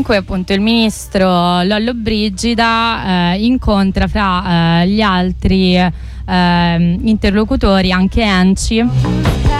in cui appunto il ministro Lollobrigida incontra fra gli altri interlocutori anche Enci